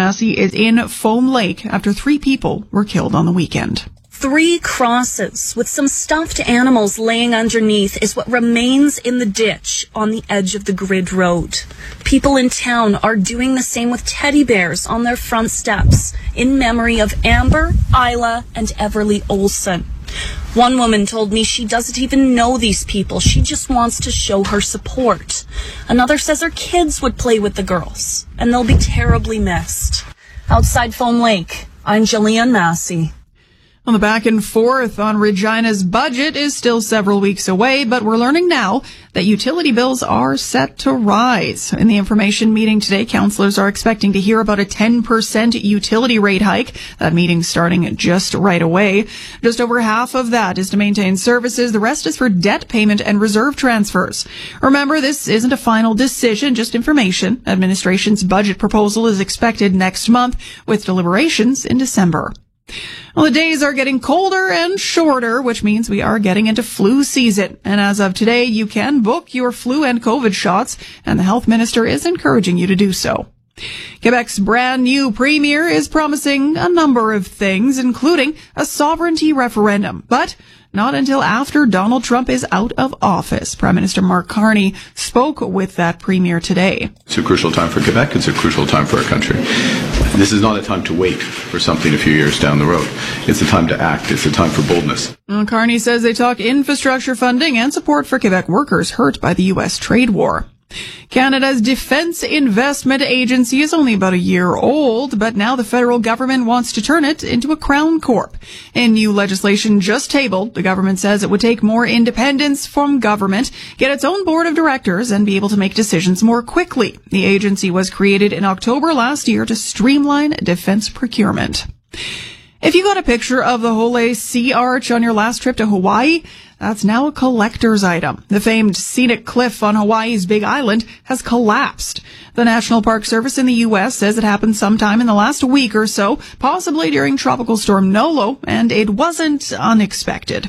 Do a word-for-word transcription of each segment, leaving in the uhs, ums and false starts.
Massey is in Foam Lake after three people were killed on the weekend. Three crosses with some stuffed animals laying underneath is what remains in the ditch on the edge of the grid road. People in town are doing the same with teddy bears on their front steps in memory of Amber, Isla, and Everly Olsen. One woman told me she doesn't even know these people. She just wants to show her support. Another says her kids would play with the girls, and they'll be terribly missed. Outside Foam Lake, I'm Jillian Massey. Well, the back and forth on Regina's budget is still several weeks away, but we're learning now that utility bills are set to rise. In the information meeting today, councillors are expecting to hear about a ten percent utility rate hike. That meeting starting just right away. Just over half of that is to maintain services. The rest is for debt payment and reserve transfers. Remember, this isn't a final decision, just information. Administration's budget proposal is expected next month, with deliberations in December. Well, the days are getting colder and shorter, which means we are getting into flu season. And as of today, you can book your flu and COVID shots, and the health minister is encouraging you to do so. Quebec's brand new premier is promising a number of things, including a sovereignty referendum, but not until after Donald Trump is out of office. Prime Minister Mark Carney spoke with that premier today. It's a crucial time for Quebec. It's a crucial time for our country. This is not a time to wait for something a few years down the road. It's a time to act. It's a time for boldness. Well, Carney says they talk infrastructure funding and support for Quebec workers hurt by the U S trade war. Canada's Defence Investment Agency is only about a year old, but now the federal government wants to turn it into a Crown Corp. In new legislation just tabled, the government says it would take more independence from government, get its own board of directors, and be able to make decisions more quickly. The agency was created in October last year to streamline defense procurement. If you got a picture of the Hole Sea Arch on your last trip to Hawaii, that's now a collector's item. The famed scenic cliff on Hawaii's Big Island has collapsed. The National Park Service in the U S says it happened sometime in the last week or so, possibly during Tropical Storm Nolo, and it wasn't unexpected.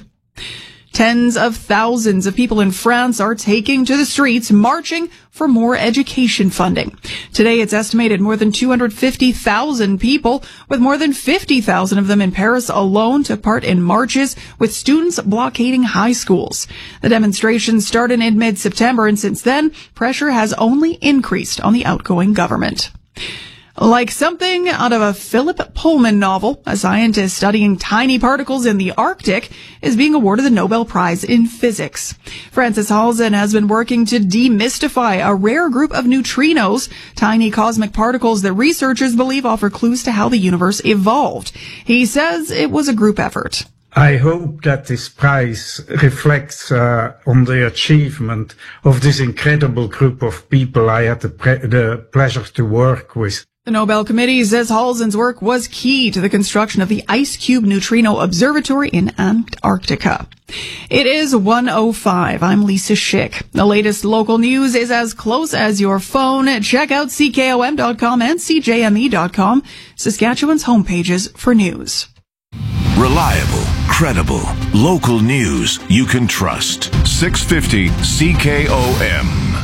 Tens of thousands of people in France are taking to the streets, marching for more education funding. Today, it's estimated more than two hundred fifty thousand people, with more than fifty thousand of them in Paris alone, took part in marches, with students blockading high schools. The demonstrations started in mid-September, and since then, pressure has only increased on the outgoing government. Like something out of a Philip Pullman novel, a scientist studying tiny particles in the Arctic is being awarded the Nobel Prize in Physics. Francis Halzen has been working to demystify a rare group of neutrinos, tiny cosmic particles that researchers believe offer clues to how the universe evolved. He says it was a group effort. I hope that this prize reflects uh, on the achievement of this incredible group of people I had the, pre- the pleasure to work with. The Nobel Committee says Halzen's work was key to the construction of the Ice Cube Neutrino Observatory in Antarctica. It is one oh five. I'm Lisa Schick. The latest local news is as close as your phone. Check out C K O M dot com and C J M E dot com, Saskatchewan's homepages for news. Reliable, credible, local news you can trust. six fifty C K O M.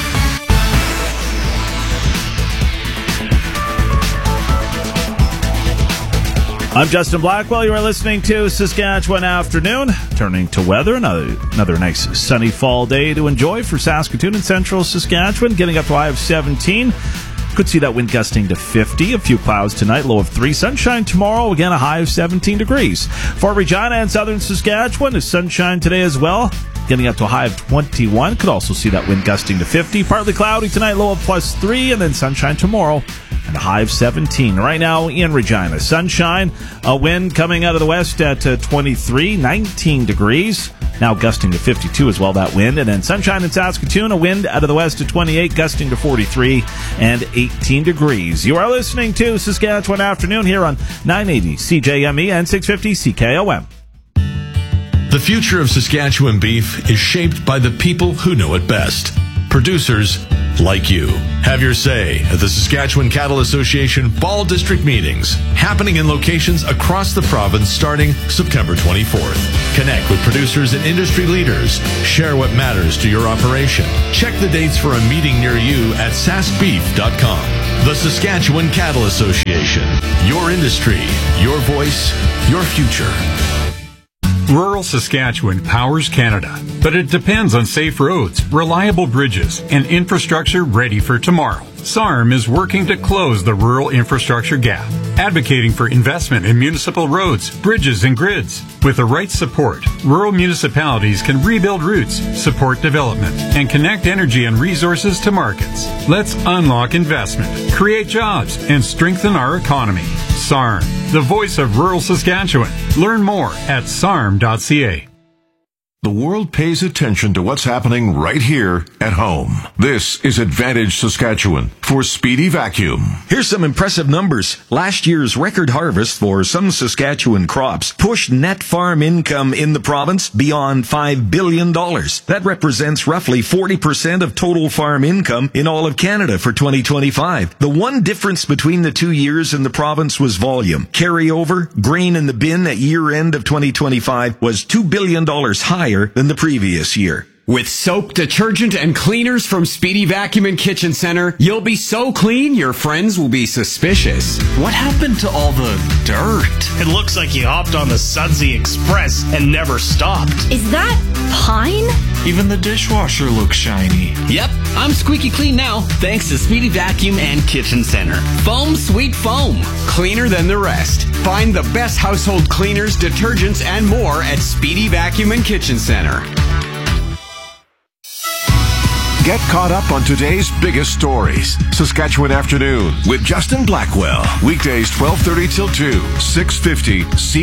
I'm Justin Blackwell. You are listening to Saskatchewan Afternoon. Turning to weather, another, another nice sunny fall day to enjoy for Saskatoon and central Saskatchewan, getting up to a high of seventeen. Could see that wind gusting to fifty. A few clouds tonight, low of three. Sunshine tomorrow, again a high of seventeen degrees. For Regina and southern Saskatchewan, is sunshine today as well, getting up to a high of twenty-one. Could also see that wind gusting to fifty. Partly cloudy tonight, low of plus three, and then sunshine tomorrow and a high of seventeen. Right now in Regina, sunshine, a wind coming out of the west at uh, twenty-three, nineteen degrees. Now gusting to fifty-two as well, that wind. And then sunshine in Saskatoon, a wind out of the west to twenty-eight, gusting to forty-three and eighteen degrees. You are listening to Saskatchewan Afternoon here on nine eighty C J M E and six fifty C K O M. The future of Saskatchewan beef is shaped by the people who know it best. Producers like you. Have your say at the Saskatchewan Cattle Association Fall District Meetings, happening in locations across the province starting September twenty-fourth. Connect with producers and industry leaders. Share what matters to your operation. Check the dates for a meeting near you at sask beef dot com. The Saskatchewan Cattle Association. Your industry, your voice, your future. Rural Saskatchewan powers Canada, but it depends on safe roads, reliable bridges, and infrastructure ready for tomorrow. S A R M is working to close the rural infrastructure gap, advocating for investment in municipal roads, bridges, and grids. With the right support, rural municipalities can rebuild routes, support development, and connect energy and resources to markets. Let's unlock investment, create jobs, and strengthen our economy. S A R M, the voice of rural Saskatchewan. Learn more at S A R M dot C A. The world pays attention to what's happening right here at home. This is Advantage Saskatchewan for Speedy Vacuum. Here's some impressive numbers. Last year's record harvest for some Saskatchewan crops pushed net farm income in the province beyond five billion dollars. That represents roughly forty percent of total farm income in all of Canada for twenty twenty-five. The one difference between the two years in the province was volume. Carryover, grain in the bin at year end of twenty twenty-five was two billion dollars higher than the previous year. With soap, detergent, and cleaners from Speedy Vacuum and Kitchen Center, you'll be so clean your friends will be suspicious. What happened to all the dirt? It looks like you hopped on the Sudsy Express and never stopped. Is that pine? Even the dishwasher looks shiny. Yep, I'm squeaky clean now, thanks to Speedy Vacuum and Kitchen Center. Foam Sweet Foam, cleaner than the rest. Find the best household cleaners, detergents, and more at Speedy Vacuum and Kitchen Center. Get caught up on today's biggest stories. Saskatchewan Afternoon with Justin Blackwell. Weekdays twelve thirty till two, six fifty C